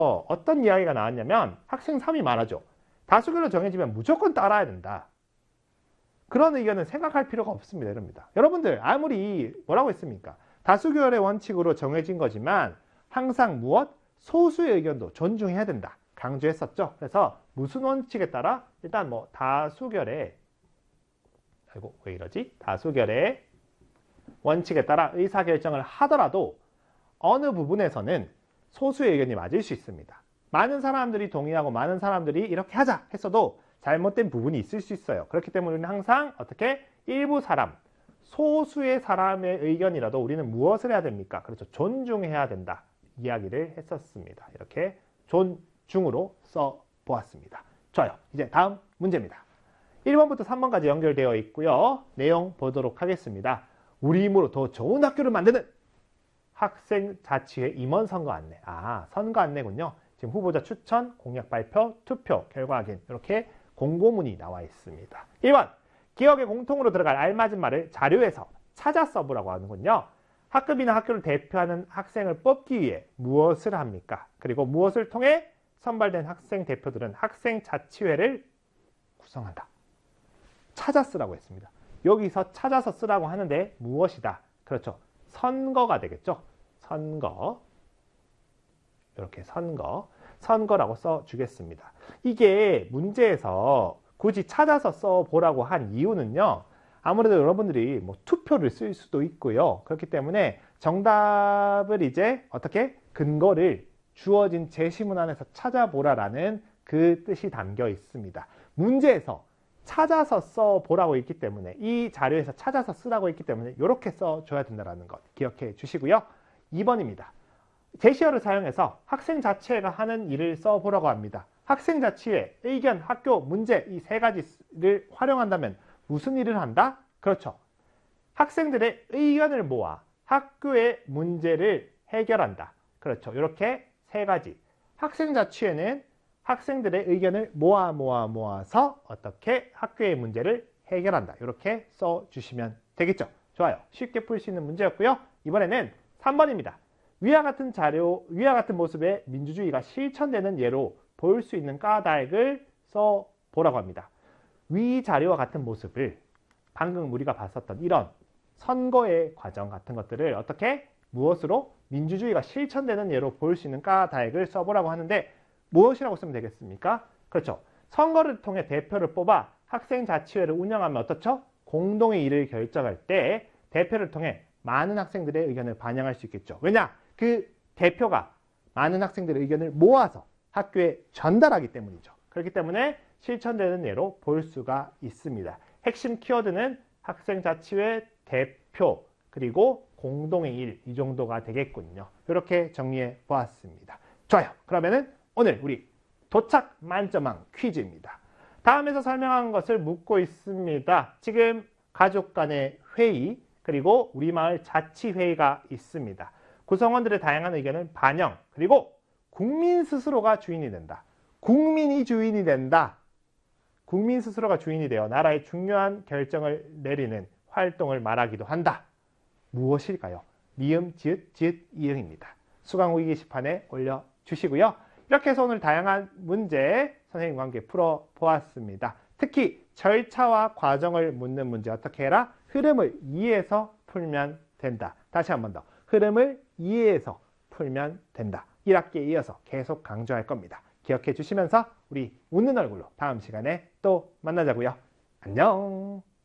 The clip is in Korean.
어떤 이야기가 나왔냐면 학생 3이 말하죠. 다수결로 정해지면 무조건 따라야 된다. 그런 의견은 생각할 필요가 없습니다. 이럽니다. 여러분들 아무리 뭐라고 했습니까? 다수결의 원칙으로 정해진 거지만 항상 무엇? 소수의 의견도 존중해야 된다. 강조했었죠. 그래서 무슨 원칙에 따라 일단 뭐 다수결의 왜 이러지? 다수결의 원칙에 따라 의사결정을 하더라도 어느 부분에서는 소수의 의견이 맞을 수 있습니다. 많은 사람들이 동의하고 많은 사람들이 이렇게 하자 했어도 잘못된 부분이 있을 수 있어요. 그렇기 때문에 우리는 항상 어떻게? 일부 사람, 소수의 사람의 의견이라도 우리는 무엇을 해야 됩니까? 그렇죠. 존중해야 된다. 이야기를 했었습니다. 이렇게 존중으로 써보았습니다. 좋아요. 이제 다음 문제입니다. 1번부터 3번까지 연결되어 있고요. 내용 보도록 하겠습니다. 우리 힘으로 더 좋은 학교를 만드는 학생 자치회 임원 선거 안내. 선거 안내군요. 지금 후보자 추천, 공약 발표, 투표, 결과 확인 이렇게 공고문이 나와 있습니다. 1번, 기억에 공통으로 들어갈 알맞은 말을 자료에서 찾아 써보라고 하는군요. 학급이나 학교를 대표하는 학생을 뽑기 위해 무엇을 합니까? 그리고 무엇을 통해 선발된 학생 대표들은 학생 자치회를 구성한다. 찾아 쓰라고 했습니다. 여기서 찾아서 쓰라고 하는데 무엇이다? 그렇죠. 선거가 되겠죠. 선거. 이렇게 선거라고 써주겠습니다. 이게 문제에서 굳이 찾아서 써보라고 한 이유는요. 아무래도 여러분들이 뭐 투표를 쓸 수도 있고요. 그렇기 때문에 정답을 이제 어떻게 근거를 주어진 제시문 안에서 찾아보라라는 그 뜻이 담겨 있습니다. 문제에서 찾아서 써보라고 있기 때문에 이 자료에서 찾아서 쓰라고 있기 때문에 이렇게 써줘야 된다는 것 기억해 주시고요. 2번입니다. 제시어를 사용해서 학생자치회가 하는 일을 써보라고 합니다. 학생자치회, 의견, 학교, 문제 이 세 가지를 활용한다면 무슨 일을 한다? 그렇죠. 학생들의 의견을 모아 학교의 문제를 해결한다. 그렇죠. 이렇게 세 가지. 학생자치회는 학생들의 의견을 모아서 어떻게 학교의 문제를 해결한다. 이렇게 써주시면 되겠죠. 좋아요. 쉽게 풀 수 있는 문제였고요. 이번에는 3번입니다. 위와 같은 모습의 민주주의가 실천되는 예로 볼 수 있는 까닭을 써보라고 합니다. 위 자료와 같은 모습을 방금 우리가 봤었던 이런 선거의 과정 같은 것들을 어떻게 무엇으로 민주주의가 실천되는 예로 볼 수 있는 까닭을 써보라고 하는데 무엇이라고 쓰면 되겠습니까? 그렇죠. 선거를 통해 대표를 뽑아 학생자치회를 운영하면 어떻죠? 공동의 일을 결정할 때 대표를 통해 많은 학생들의 의견을 반영할 수 있겠죠. 왜냐? 그 대표가 많은 학생들의 의견을 모아서 학교에 전달하기 때문이죠. 그렇기 때문에 실천되는 예로 볼 수가 있습니다. 핵심 키워드는 학생자치회, 대표, 그리고 공동의 일 이 정도가 되겠군요. 이렇게 정리해 보았습니다. 좋아요. 그러면은 오늘 우리 도착 만점왕 퀴즈입니다. 다음에서 설명한 것을 묻고 있습니다. 지금 가족 간의 회의 그리고 우리 마을 자치회의가 있습니다. 구성원들의 다양한 의견을 반영 그리고 국민 스스로가 주인이 된다. 국민이 주인이 된다. 국민 스스로가 주인이 되어 나라의 중요한 결정을 내리는 활동을 말하기도 한다. 무엇일까요? 미음, 지읒, 지읒, 이응입니다. 수강 후기 게시판에 올려주시고요. 이렇게 해서 오늘 다양한 문제 선생님과 함께 풀어보았습니다. 특히 절차와 과정을 묻는 문제 어떻게 해라? 흐름을 이해해서 풀면 된다. 다시 한 번 더. 흐름을 이해해서 풀면 된다. 1학기에 이어서 계속 강조할 겁니다. 기억해 주시면서 우리 웃는 얼굴로 다음 시간에 또 만나자고요. 안녕.